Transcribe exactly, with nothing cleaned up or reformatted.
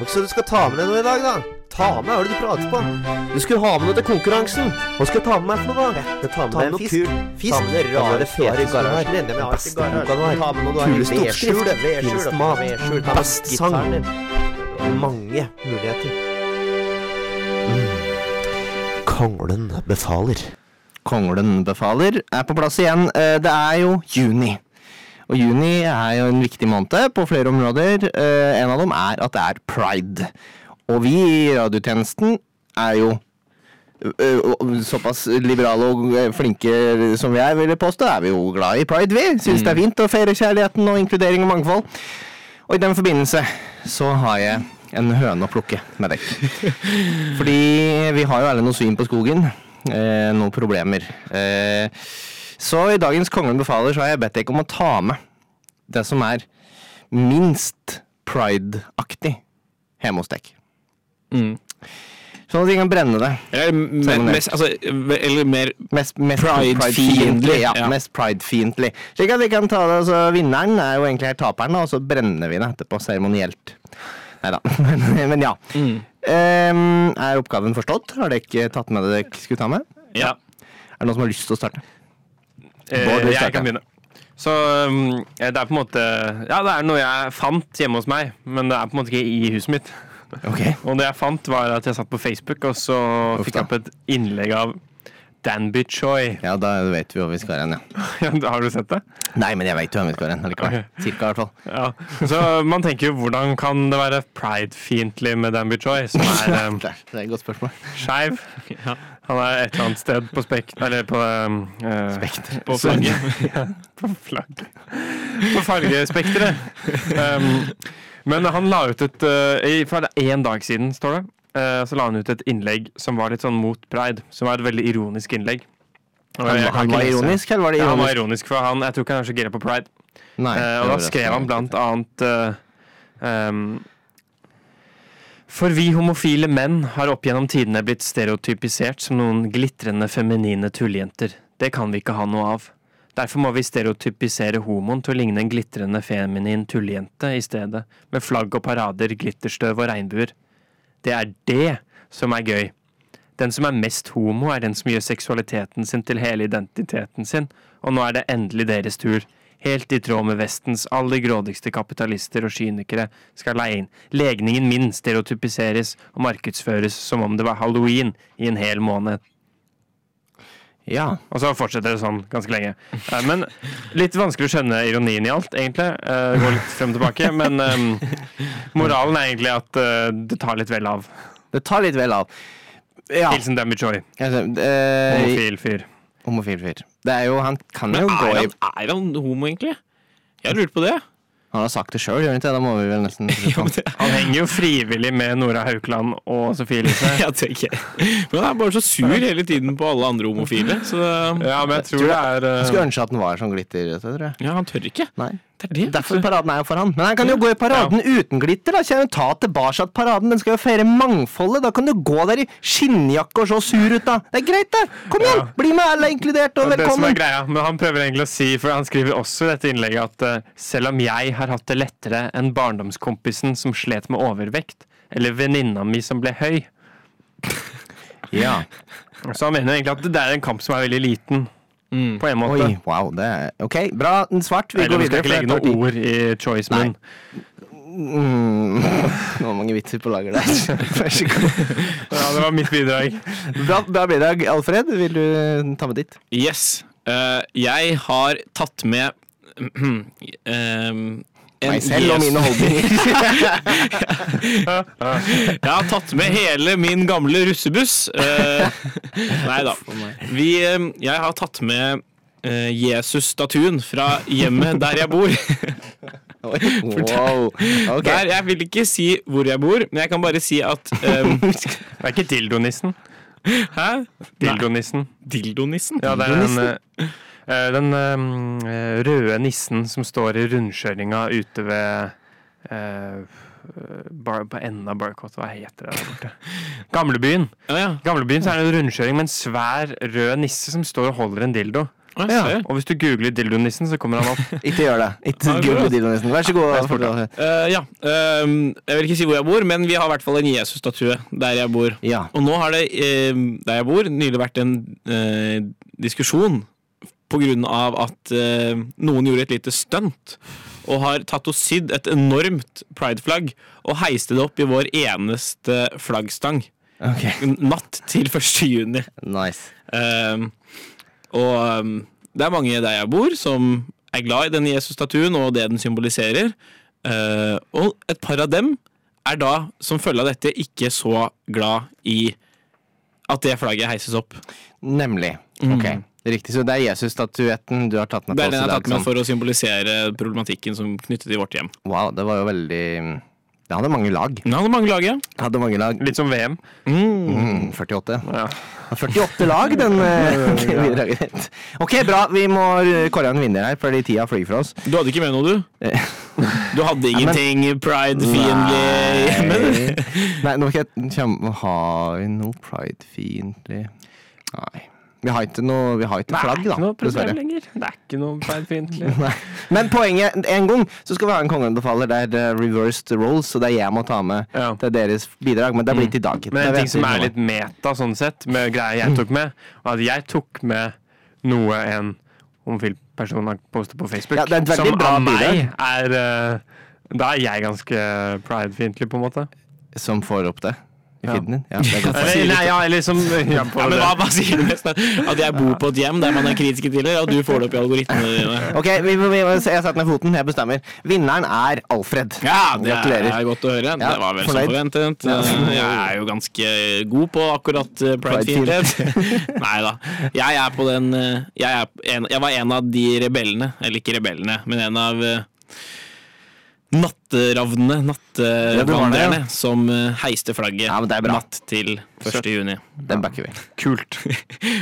Så du skal ta med deg noe i dag, da? Ta med, hva er det du prater på? Du skulle ha med noe til konkurransen. Hva skal jeg ta med meg for noe, da? Jeg ta med deg en fisk. Fisk. Ta med det rare fete garasjen din. Jeg har ikke garasjen. Ta med noe du har i vedskjul. Finst mat. Best sang. Mange muligheter. Mm. Konglen befaler. Konglen befaler er på plass igjen. Det er jo juni. Og juni er jo en viktig måned på flere områder. Uh, en av dem er at det er Pride. Og vi i radiotjenesten er jo uh, såpass liberale og flinke som vi er, vil jeg påstå, er vi jo glad i Pride, vi. Synes mm. det er fint å feire kjærligheten og inkludering og mangfold. Og i den forbindelse så har jeg en høne å plukke med deg. Fordi vi har jo alle noe svin på skogen, uh, noen problemer. Uh, Så i dagens Kongen befaler så har jeg bedt deg om å ta med det som er minst Pride-aktig hjemme hos deg. Mm. Sånn at vi kan brenne det. Eller mest, altså, eller mer mest, mest Pride-fiendtlig. Ja, ja, mest Pride-fiendtlig. Slik at vi kan ta det, altså vinneren er jo egentlig her taperen, og så brenner vi det etterpå seremonielt. Neida, men, men ja. Mm. Um, er oppgaven forstått? Har dere ikke tatt med det dere skulle ta med? Ja. Er det noen som har lyst til å starte? Eh, jeg kan begynne. Så um, det er på en måte ja, det er noe jeg fant hjemme hos meg, men det er på en måte ikke i huset mitt. Okay. Og det jeg fant var at jeg satt på Facebook, og så Uff, fikk jeg opp et innlegg av Danby Choi. Ja, da vet vi hvor vi skal hen, ja. Har du sett det? Nei, men jeg vet jo hvor vi skal hen, allikevel. Okay. Cirka i hvert fall. Ja. Så man tenker jo, hvordan kan det være Pride-fiendtlig med Danby Choi, som er um, det er et godt spørsmål. Skeiv. Ja. Han er et eller annet sted på spekt... Eller på... Uh, Spekter. På flagget. Ja, på flagget. På fargespekteret. Um, men han la ut et... Uh, for en dag siden, står det. Uh, så la han ut et innlegg som var litt sånn mot Pride. Som var et veldig ironisk innlegg. Og han, han var ironisk, eller var det ironisk? Ja, han var ironisk, for han, jeg tror ikke han er så gira på Pride. Nei, uh, og da skrev han blant annet... Uh, um, For vi homofile menn har opp gjennom tidene blitt stereotypisert som noen glitrende feminine tulljenter. Det kan vi ikke ha noe av. Derfor må vi stereotypisere homoen til å ligne en glitrende feminin tulljente i stedet, med flagg og parader, glitterstøv og regnbuer. Det er det som er gøy. Den som er mest homo er den som gjør seksualiteten sin til hele identiteten sin, og nå er det endelig deres tur. Helt i tråd med vestens aller grådigste kapitalister og kynikere skal legningen min stereotypiseres og markedsføres som om det var Halloween i en hel måned. Ja. Og så fortsetter det sånn ganske lenge. Men litt vanskelig å skjønne ironien i alt, egentlig. Det går litt frem og tilbake, men um, moralen er egentlig at uh, det tar litt vel av. Det tar litt vel av. Ja. Hilsen Danby Choi. Altså, uh, Homofil fyr. Homofil fyr. Det er jo, han kan Men jo gå i... Men er han homo, egentlig? Jeg har lurt på det. Han har sagt det selv, gjør han ikke det? Da må vi vel nesten... Han henger jo frivillig med Nora Haukeland og Sofie Elise. Ja, det er ikke. Men han er bare så sur hele tiden på alle andre homofile. Så det... Ja, men jeg tror det er... Uh... Jeg skulle ønske at han var sånn glitter, tror jeg. Ja, han tør ikke. Nei. Det er det. Derfor paraden er jo for han. Men han kan jo gå i paraden ja. uten glitter, da. Kjenner ta tilbake at paraden, den skal jo feire mangfoldet. Da kan du gå der i skinnjakke og så sur ut, da. Det er greit, det. Kom igjen, ja. Bli med, alle er inkludert og velkommen. Det som er greia, men han prøver egentlig å si, for han skriver også i dette innlegget at uh, selv om jeg har hatt det lettere enn barndomskompisen som slet med overvekt, eller venninna mi som ble høy. Ja. Så han mener egentlig at det er en kamp som er veldig liten. Mm. På en måte. Oi, wow, det er... Ok, bra, svart, vi Eller, går videre. Eller skal ikke legge noen ord i choice-mun. Mm. Det var mange vitser på lager der. Ja, det var mitt bidrag. Bra, bra bidrag. Alfred, vil du ta med ditt? Yes. Uh, jeg har tatt med... um, meg selv og mine holdninger. Jeg har tatt med hele min gamle russebuss. Uh, nei da. Vi, uh, jeg har tatt med uh, Jesus-statuen fra hjemmet der jeg bor. Wow. Okay. Der, jeg vil ikke si hvor jeg bor, men jeg kan bare si at um, det er ikke dildonissen. Hæ? Dildonissen. Dildonissen? Ja, det er en... Uh, Den um, røde nissen som står i rundkjøringa ute ved uh, bar, på enden av Barcott, hva heter det der borte? Gamlebyen. Ja, ja. Gamlebyen så er det en rundkjøring med en svær rød nisse som står og holder en dildo. Ja, Ja. ser. Og hvis du googler dildonissen, så kommer han opp. Ikke gjør det. Ikke Ja, google bra. dildonissen. Vær så god. fortell. Eh, ja, ehm, jeg vil ikke si hvor jeg bor, men vi har i hvert fall en Jesus-statue der jeg bor. Ja. Og nå har det, eh, der jeg bor, nylig vært en eh, diskusjon på grunn av at eh, noen gjorde et lite stunt og har tatt og sydd et enormt pride-flagg og heiste det opp i vår eneste flaggstang Ok. natt til første juni. Nice. Um, og um, det er mange der jeg bor som er glad i denne Jesus-statuen og det den symboliserer. Uh, og et par av dem er da, som følge av dette, ikke så glad i at det flagget heises opp. Nemlig. Mm. Ok. Riktig, så det er Jesus-statuetten du har tatt med Det på er oss den i jeg har dag. tatt med Som, for å symbolisere problematikken som knyttet til vårt hjem. wow, det var jo veldig Det hadde mange lag. Den hadde mange lag, ja. Det hadde mange lag. Litt som V M. Mm, førtiåtte. Ja. førtiåtte lag, den eh, bidraget ditt. Ok, bra. Vi må kåre en vinner her, fordi tida flyr fra oss. Du hadde ikke med noe, du? Du hadde Nei, men- ingenting pride-fiendtlig hjemme? Nei, nå skal jeg kjem- Har vi noe pride-fiendtlig? Nei. Vi har ikke noe Vi har ikke flagg, da. Det er ikke noe problem dessverre. lenger. Det er ikke noe feilfiendtlig. Nei. Men poenget, en gang så skal vi ha en Kongen befaler der det er reversed roles, så det er jeg må ta med Ja. til deres bidrag, men det blir ikke i dag. Men Det en vet ting som vi er nå. litt meta sånn sett, med greier jeg tok med, var at jeg tok med noe en homofil person har postet på Facebook, Ja, det er et veldig som bra av meg bidrag. er eh, Da er jeg ganske pridefiendtlig, på en måte. Som får opp det i Ja. feeden din. Ja, det er godt. Eller, nei, ja, eller som ja, på Ja, men det. hva, hva sier du nesten? At jeg bor på et hjem der man er kritiske til det, og du får det opp i algoritmene dine? Ok, vi, vi, vi, jeg setter ned foten, jeg bestemmer. Vinneren er Alfred. Ja, det Gratulerer. er godt å høre. Ja, Det var vel som fornøyd. forventet. Ja. Jeg er jo ganske god på akkurat eh, pride-fiendtlighet. Nei da. Jeg er på den eh, jeg, er en, jeg var en av de rebellene, eller ikke rebellene, men en av eh, natteravnene, Ja, du var det, nattevandrerne, ja. som eh, heiste flagget Ja, men det er bra. natt til første juni. Den backer vi. Kult.